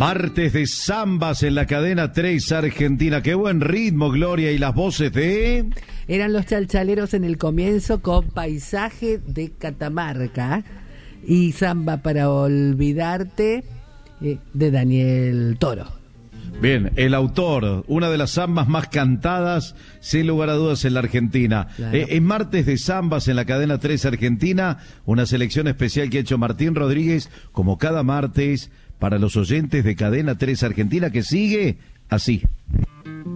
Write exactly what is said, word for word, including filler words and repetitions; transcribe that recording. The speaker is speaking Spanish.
Martes de zambas en la cadena tres Argentina. Qué buen ritmo, Gloria, y las voces de... Eran los chalchaleros en el comienzo con Paisaje de Catamarca y Zamba para olvidarte eh, de Daniel Toro. Bien, el autor, una de las zambas más cantadas, sin lugar a dudas, en la Argentina. Claro. Eh, en Martes de Zambas en la cadena tres Argentina, una selección especial que ha hecho Martín Rodríguez, como cada martes, para los oyentes de cadena tres Argentina, que sigue así.